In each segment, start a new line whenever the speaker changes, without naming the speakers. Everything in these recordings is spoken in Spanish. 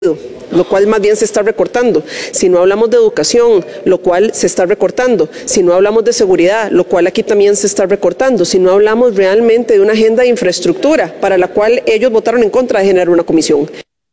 lo cual más bien se está recortando. Si no hablamos de educación, lo cual se está recortando. Si no hablamos de seguridad, lo cual aquí también se está recortando. Si no hablamos realmente de una agenda de infraestructura para la cual ellos votaron en contra de generar una comisión.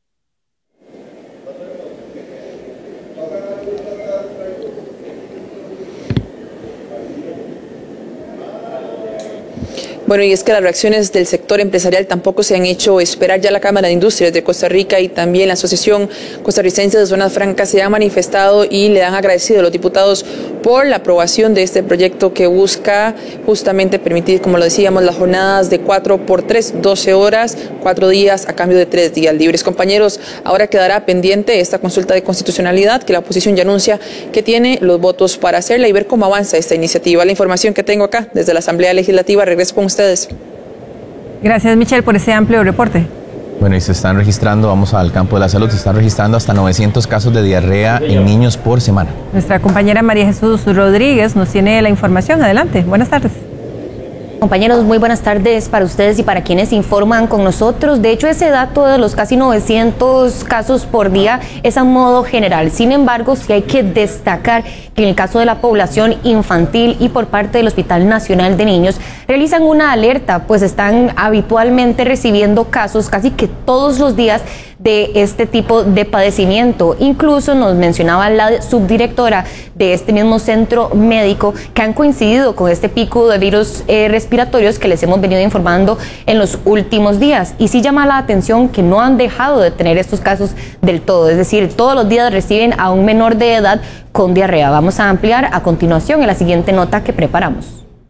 Bueno, y es que las reacciones del sector empresarial tampoco se han hecho esperar. Ya la Cámara de Industrias de Costa Rica y también la Asociación Costarricense de Zonas Francas se han manifestado y le han agradecido a los diputados por la aprobación de este proyecto que busca justamente permitir, como lo decíamos, las jornadas de 4x3, 12 horas, 4 días a cambio de 3 días libres. Compañeros, ahora quedará pendiente esta consulta de constitucionalidad que la oposición ya anuncia que tiene los votos para hacerla y ver cómo avanza esta iniciativa. La información que tengo acá desde la Asamblea Legislativa, regreso con ustedes.
Gracias, Michelle, por ese amplio reporte.
Bueno, y se están registrando, vamos al campo de la salud, se están registrando hasta 900 casos de diarrea en niños por semana.
Nuestra compañera María Jesús Rodríguez nos tiene la información. Adelante, buenas tardes.
Compañeros, muy buenas tardes para ustedes y para quienes informan con nosotros. De hecho, ese dato de los casi 900 casos por día es a modo general. Sin embargo, sí hay que destacar que en el caso de la población infantil y por parte del Hospital Nacional de Niños, realizan una alerta, pues están habitualmente recibiendo casos casi que todos los días de este tipo de padecimiento. Incluso nos mencionaba la subdirectora de este mismo centro médico que han coincidido con este pico de virus respiratorios que les hemos venido informando en los últimos días. Y sí llama la atención que no han dejado de tener estos casos del todo, es decir, todos los días reciben a un menor de edad con diarrea. Vamos a ampliar a continuación en la siguiente nota que preparamos.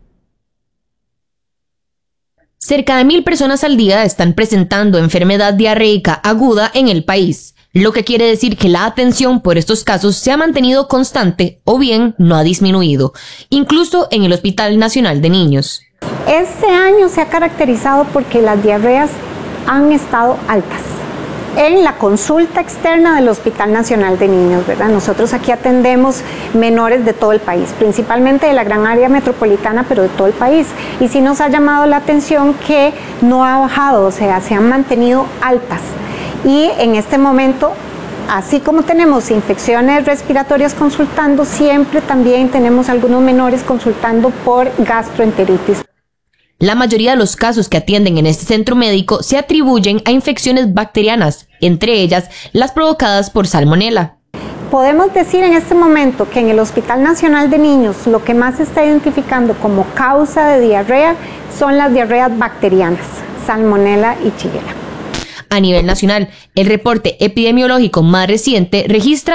Cerca de 1000 personas al día están presentando enfermedad diarreica aguda en el país, lo que quiere decir que la atención por estos casos se ha mantenido constante o bien no ha disminuido, incluso en el Hospital Nacional de Niños.
Este año se ha caracterizado porque las diarreas han estado altas. En la consulta externa del Hospital Nacional de Niños, ¿verdad? Nosotros aquí atendemos menores de todo el país, principalmente de la gran área metropolitana, pero de todo el país. Y sí nos ha llamado la atención que no ha bajado, o sea, se han mantenido altas. Y en este momento, así como tenemos infecciones respiratorias consultando, siempre también tenemos algunos menores consultando por gastroenteritis.
La mayoría de los casos que atienden en este centro médico se atribuyen a infecciones bacterianas, entre ellas las provocadas por salmonela.
Podemos decir en este momento que en el Hospital Nacional de Niños lo que más se está identificando como causa de diarrea son las diarreas bacterianas, salmonela y shigella.
A nivel nacional, el reporte epidemiológico más reciente registra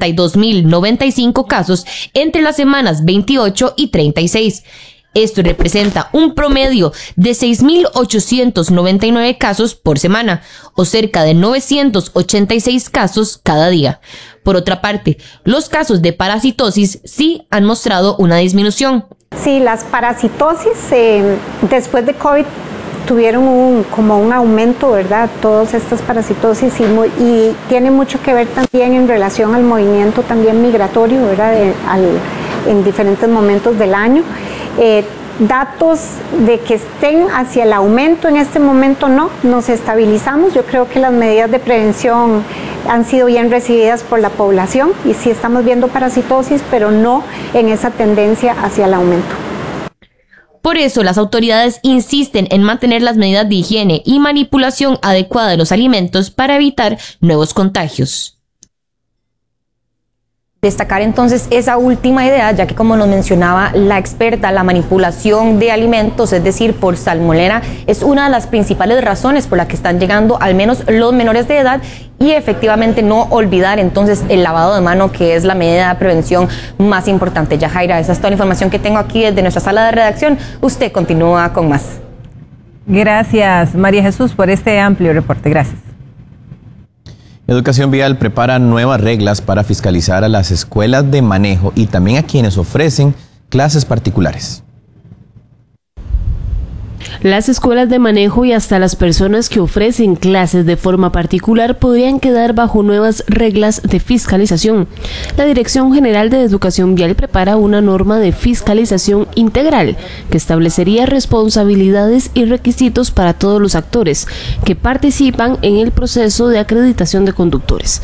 62.095 casos entre las semanas 28 y 36. Esto representa un promedio de 6.899 casos por semana, o cerca de 986 casos cada día. Por otra parte, los casos de parasitosis sí han mostrado una disminución.
Sí, las parasitosis después de COVID tuvieron como un aumento, ¿verdad? Todas estas parasitosis y tiene mucho que ver también en relación al movimiento también migratorio, ¿verdad? En diferentes momentos del año. Datos de que estén hacia el aumento en este momento no, nos estabilizamos. Yo creo que las medidas de prevención han sido bien recibidas por la población y sí estamos viendo parasitosis, pero no en esa tendencia hacia el aumento.
Por eso las autoridades insisten en mantener las medidas de higiene y manipulación adecuada de los alimentos para evitar nuevos contagios. Destacar entonces esa última idea, ya que como nos mencionaba la experta, la manipulación de alimentos, es decir, por salmonela, es una de las principales razones por las que están llegando al menos los menores de edad y efectivamente no olvidar entonces el lavado de mano, que es la medida de prevención más importante. Yajaira, esa es toda la información que tengo aquí desde nuestra sala de redacción. Usted continúa con más.
Gracias, María Jesús, por este amplio reporte. Gracias.
Educación Vial prepara nuevas reglas para fiscalizar a las escuelas de manejo y también a quienes ofrecen clases particulares.
Las escuelas de manejo y hasta las personas que ofrecen clases de forma particular podrían quedar bajo nuevas reglas de fiscalización. La Dirección General de Educación Vial prepara una norma de fiscalización integral que establecería responsabilidades y requisitos para todos los actores que participan en el proceso de acreditación de conductores.